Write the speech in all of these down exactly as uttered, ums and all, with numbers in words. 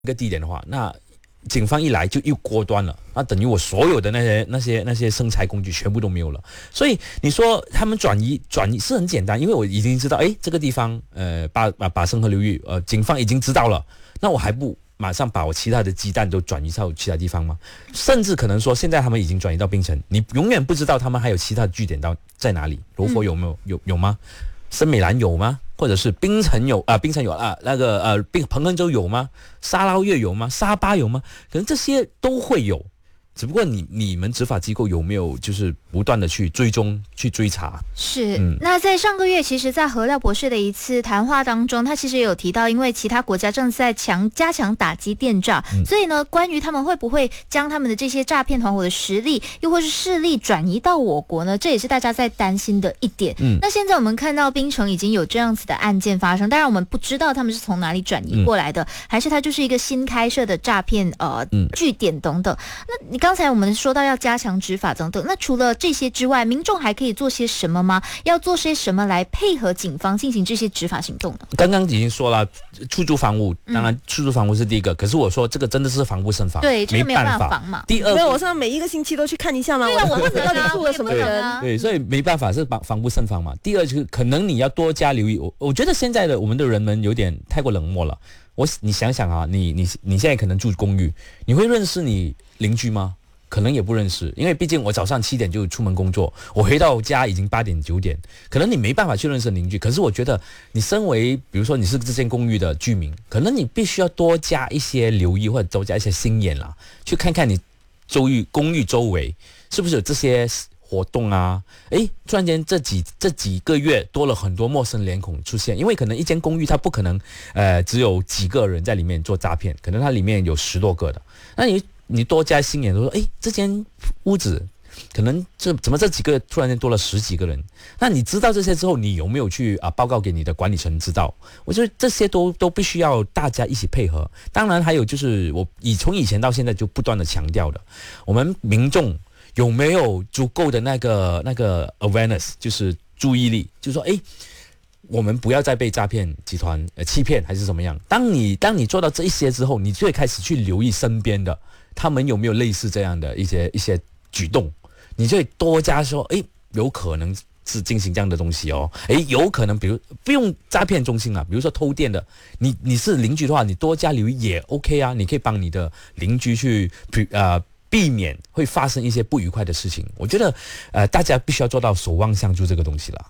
一个地点的话，那警方一来就又锅端了，那等于我所有的那些那些那些生财工具全部都没有了。所以你说他们转移转移是很简单，因为我已经知道，哎，这个地方呃把把把生河流域呃警方已经知道了，那我还不马上把我其他的鸡蛋都转移到其他地方吗？甚至可能说现在他们已经转移到槟城，你永远不知道他们还有其他的据点到在哪里。罗佛有没有有有吗？森美兰有吗？或者是槟城有啊？槟城有啊？那个呃，槟彭亨州有吗？沙捞越有吗？沙巴有吗？可能这些都会有，只不过你你们执法机构有没有就是不断的去追踪、去追查？ 是、嗯，那在上个月，其实，在何廖博士的一次谈话当中，他其实也有提到，因为其他国家正在强加强打击电诈、嗯，所以呢，关于他们会不会将他们的这些诈骗团伙的实力，又或是势力转移到我国呢？这也是大家在担心的一点。嗯，那现在我们看到槟城已经有这样子的案件发生，当然我们不知道他们是从哪里转移过来的，嗯、还是它就是一个新开设的诈骗呃、嗯、据点等等。那你刚才我们说到要加强执法等等，那除了这些之外，民众还可以做些什么吗？要做些什么来配合警方进行这些执法行动呢？ 刚刚已经说了，出租房屋，当然出租房屋是第一个，嗯、可是我说这个真的是防不胜防， 对，这个没有办法防嘛。 第二，因为我是每一个星期都去看一下嘛， 对啊，我问到底住了什么人， 对，所以没办法是防防不胜防嘛。第二就是可能你要多加留意，我我觉得现在的我们的人们有点太过冷漠了。我你想想啊，你你你现在可能住公寓，你会认识你邻居吗？可能也不认识，因为毕竟我早上七点就出门工作，我回到家已经八点九点，可能你没办法去认识邻居。可是我觉得你身为比如说你是这间公寓的居民，可能你必须要多加一些留意，或者多加一些心眼啦，去看看你周围公寓周围是不是有这些活动啊。诶，突然间这几这几个月多了很多陌生脸孔出现，因为可能一间公寓它不可能呃只有几个人在里面做诈骗，可能它里面有十多个的，那你你多加心眼，都说，哎，这间屋子可能这怎么这几个突然间多了十几个人？那你知道这些之后，你有没有去啊报告给你的管理层知道？我觉得这些都都必须要大家一起配合。当然还有就是我以从以前到现在就不断的强调的，我们民众有没有足够的那个那个 awareness， 就是注意力，就是说，哎。我们不要再被诈骗集团呃欺骗还是怎么样？当你当你做到这一些之后，你就会开始去留意身边的他们有没有类似这样的一些一些举动，你就会多加说，诶，有可能是进行这样的东西哦，诶，有可能比如不用诈骗中心啊，比如说偷电的，你你是邻居的话，你多加留意也 OK 啊，你可以帮你的邻居去呃避免会发生一些不愉快的事情。我觉得呃大家必须要做到守望相助这个东西了。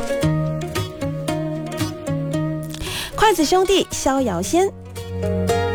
筷子兄弟逍遥仙。